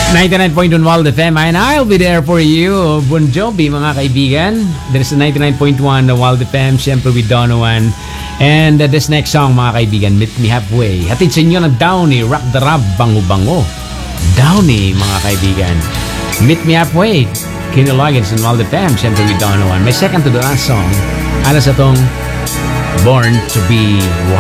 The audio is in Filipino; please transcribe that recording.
99.1 Wild FM, and I'll be there for you. Bon Jovi, mga kaibigan. There's a 99.1 Wild FM, syempre with Donovan. And this next song, mga kaibigan, Meet Me Halfway. Hatid sa inyo ng Downy, Rock the Rub, Bango-Bango. Downy, mga kaibigan. Meet Me Halfway. Kenny Loggins and Wild FM, syempre with Donovan. May second to the last song. Alas atong Born to be